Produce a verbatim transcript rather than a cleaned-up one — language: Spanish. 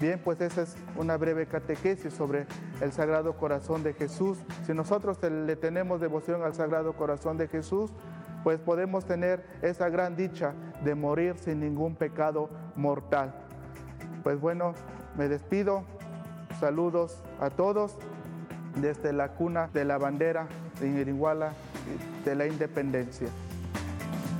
Bien, pues esa es una breve catequesis sobre el Sagrado Corazón de Jesús. Si nosotros le tenemos devoción al Sagrado Corazón de Jesús, pues podemos tener esa gran dicha de morir sin ningún pecado mortal. Pues bueno, me despido. Saludos a todos desde la cuna de la bandera de Iguala de la Independencia.